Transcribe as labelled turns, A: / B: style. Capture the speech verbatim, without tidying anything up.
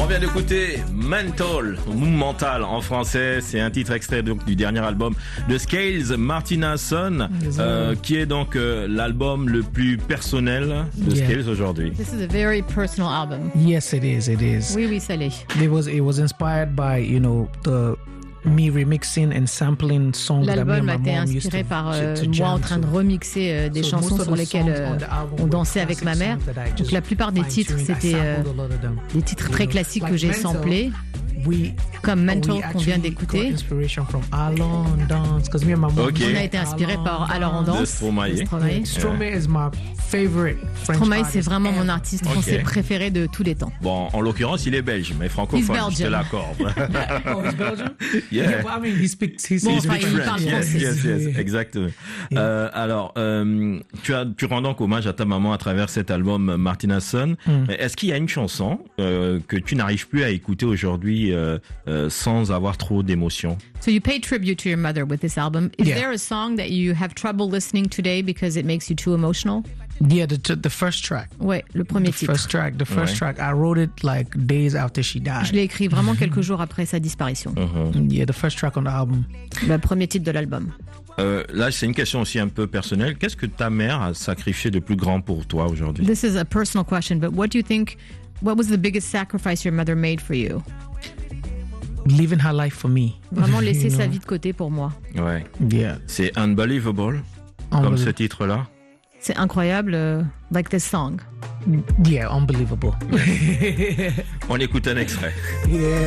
A: vient d'écouter Mental, ou Mental en français. C'est un titre extrait donc du dernier album de Scales, Martina Son, euh, qui est donc euh, l'album le plus personnel de yeah. Scales aujourd'hui.
B: This is a very personal album.
C: Yes, it is. It is.
B: Oui, oui, ça l'est.
C: It was. It was inspired by, you know, the me remixing and sampling songs that me and
B: L'album a
C: my
B: été
C: mom used
B: inspiré
C: to,
B: par euh,
C: to, to
B: moi en
C: jam
B: train de
C: to.
B: remixer euh, des
C: So
B: chansons
C: most of
B: sur
C: the
B: lesquelles
C: songs
B: euh,
C: on the album
B: on
C: were
B: dansait avec ma
C: classic
B: mère.
C: songs that I
B: Donc
C: just
B: la plupart des titres,
C: fine-tuned. I
B: c'était euh,
C: sampled a lot of them.
B: des titres très classiques que j'ai samplés,
C: We,
B: comme Mental
C: we
B: qu'on vient
C: actually
B: d'écouter.
C: got inspiration from Alon Dance, 'cause me and my mom.
A: Okay.
B: On a été inspiré par Alors on danse.
A: De Stromae.
B: de Stromae.
C: Stromae is my favorite French
B: Stromae,
C: artist
B: c'est vraiment mon
C: ever.
B: artiste
A: Okay.
B: français préféré de tous les temps.
A: Bon, en l'occurrence, il est belge, mais
B: He's
A: francophone, je te
B: Belgian.
A: l'accorde.
C: Oh, he's Belgian?
A: Yeah.
C: Yeah, but I mean, he speaks, he
B: Bon,
C: speaks
B: enfin, il
C: French.
B: parle
A: Yes,
B: français.
A: yes, yes, exactement.
C: Yeah.
A: Euh, alors, euh, tu, as, tu rends donc hommage à ta maman à travers cet album Martina Son.
C: Mm.
A: Est-ce qu'il y a une chanson euh, que tu n'arrives plus à écouter aujourd'hui euh, euh, sans avoir trop d'émotion?
B: So you pay tribute to your mother with this album. Is
C: Yeah.
B: there a song that you have trouble listening today because it makes you too emotional?
C: Yeah, the the first track.
B: Ouais, le premier
C: The
B: titre.
C: first track. The first
A: Ouais.
C: track. I wrote it like days after she
B: Je
C: died.
B: l'ai écrit vraiment quelques jours après sa disparition.
A: Uh-huh.
C: Yeah, the first track on the album.
B: Le premier titre de l'album.
A: Euh, là, c'est une question aussi un peu personnelle. Qu'est-ce que ta mère a sacrifié de plus grand pour toi aujourd'hui?
B: This is a personal question, but what do you think, what was the biggest sacrifice your mother made for you?
C: Living her life for me.
B: Vraiment laisser
C: You
B: sa
C: know?
B: vie de côté pour moi.
A: Ouais.
C: Yeah.
A: C'est unbelievable, comme
C: Unbelievable.
A: ce titre-là.
B: C'est incroyable, euh, like this song.
C: Yeah, unbelievable.
A: On écoute un extrait.
C: Yeah.